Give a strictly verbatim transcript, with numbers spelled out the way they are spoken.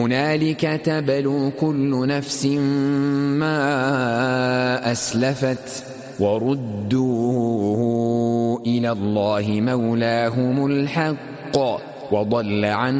هنالك تبلو كل نفس ما أسلفت وردوا إلى الله مولاهم الحق وضل عنهم